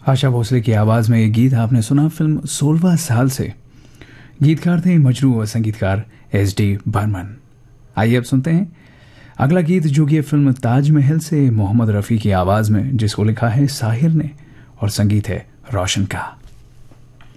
आशा भोसले की आवाज़ में ये गीत आपने सुना फिल्म 16 साल से। गीतकार थे मजरू और संगीतकार SD बर्मन। आइए अब सुनते हैं अगला गीत, जो कि फिल्म ताजमहल से मोहम्मद रफ़ी की आवाज़ में, जिसको लिखा है साहिर ने और संगीत है रोशन का।